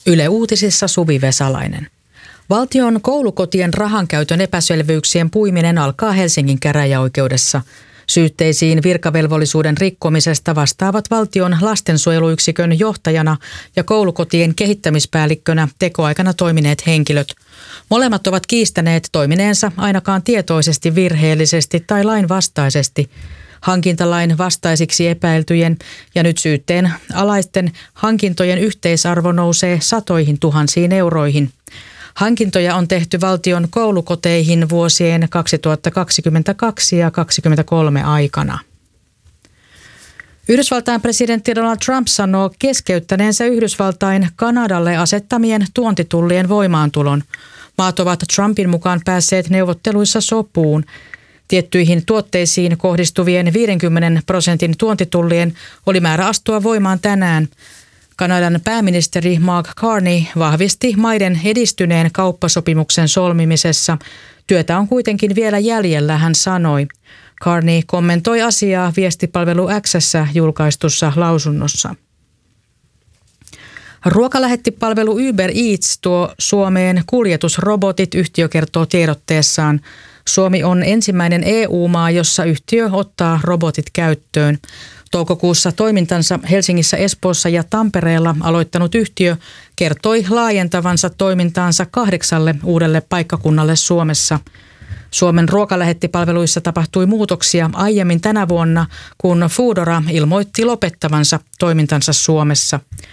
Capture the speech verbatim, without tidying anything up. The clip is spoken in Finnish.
Yle Uutisissa Suvi Vesalainen. Valtion koulukotien rahankäytön epäselvyyksien puiminen alkaa Helsingin käräjäoikeudessa. Syytteisiin virkavelvollisuuden rikkomisesta vastaavat valtion lastensuojeluyksikön johtajana ja koulukotien kehittämispäällikkönä tekoaikana toimineet henkilöt. Molemmat ovat kiistäneet toimineensa ainakaan tietoisesti, virheellisesti tai lainvastaisesti. Hankintalain vastaisiksi epäiltyjen ja nyt syytteen alaisten hankintojen yhteisarvo nousee satoihin tuhansiin euroihin. Hankintoja on tehty valtion koulukoteihin vuosien kaksituhattakaksikymmentäkaksi ja kaksituhattakaksikymmentäkolme aikana. Yhdysvaltain presidentti Donald Trump sanoo keskeyttäneensä Yhdysvaltain Kanadalle asettamien tuontitullien voimaantulon. Maat ovat Trumpin mukaan päässeet neuvotteluissa sopuun. Tiettyihin tuotteisiin kohdistuvien viidenkymmenen prosentin tuontitullien oli määrä astua voimaan tänään. Kanadan pääministeri Mark Carney vahvisti maiden edistyneen kauppasopimuksen solmimisessa. Työtä on kuitenkin vielä jäljellä, hän sanoi. Carney kommentoi asiaa viestipalvelu X:ssä julkaistussa lausunnossa. Ruokalähettipalvelu Uber Eats tuo Suomeen kuljetusrobotit, yhtiö kertoo tiedotteessaan. Suomi on ensimmäinen E U-maa, jossa yhtiö ottaa robotit käyttöön. Toukokuussa toimintansa Helsingissä, Espoossa ja Tampereella aloittanut yhtiö kertoi laajentavansa toimintaansa kahdeksalle uudelle paikkakunnalle Suomessa. Suomen ruokalähettipalveluissa tapahtui muutoksia aiemmin tänä vuonna, kun Foodora ilmoitti lopettavansa toimintansa Suomessa.